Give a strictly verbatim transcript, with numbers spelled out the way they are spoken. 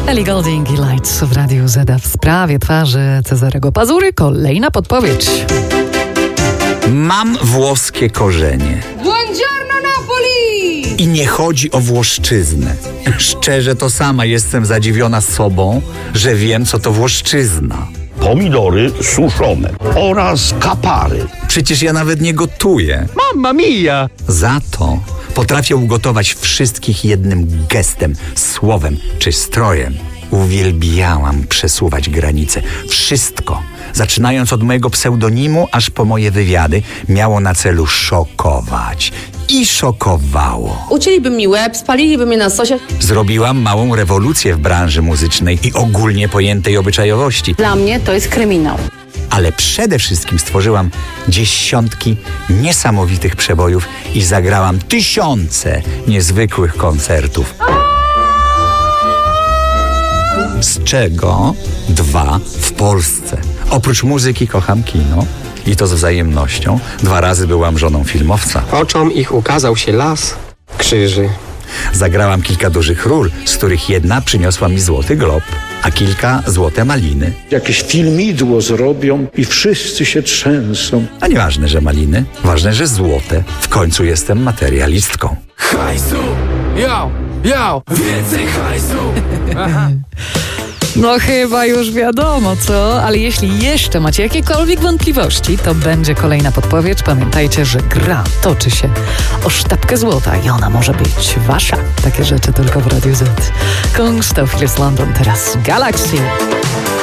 Ellie Goulding i Lights w Radiu Z w sprawie twarzy Cezarego Pazury. Kolejna podpowiedź. Mam włoskie korzenie. Buongiorno Napoli! I nie chodzi o włoszczyznę. Szczerze to sama jestem zadziwiona sobą, że wiem, co to włoszczyzna. Pomidory suszone oraz kapary. Przecież ja nawet nie gotuję. Mamma mia! Za to potrafię ugotować wszystkich jednym gestem, słowem czy strojem. Uwielbiałam przesuwać granice. Wszystko, zaczynając od mojego pseudonimu, aż po moje wywiady, miało na celu szokować. I szokowało. Ucięliby mi łeb, spaliliby mnie na sosie. Zrobiłam małą rewolucję w branży muzycznej i ogólnie pojętej obyczajowości. Dla mnie to jest kryminał. Ale przede wszystkim stworzyłam dziesiątki niesamowitych przebojów i zagrałam tysiące niezwykłych koncertów. Z czego dwa w Polsce. Oprócz muzyki kocham kino i to z wzajemnością. Dwa razy byłam żoną filmowca. Oczom ich ukazał się las krzyży. Zagrałam kilka dużych ról, z których jedna przyniosła mi Złoty Glob, a kilka Złote Maliny. Jakieś filmidło zrobią i wszyscy się trzęsą. A nieważne, że maliny, ważne, że złote. W końcu jestem materialistką. Hajsu, yo, yo, więcej hajsu. No chyba już wiadomo, co? Ale jeśli jeszcze macie jakiekolwiek wątpliwości, to będzie kolejna podpowiedź. Pamiętajcie, że gra toczy się o sztabkę złota i ona może być wasza. Takie rzeczy tylko w Radiu Z. Kung Stoffilis London, teraz Galaxy.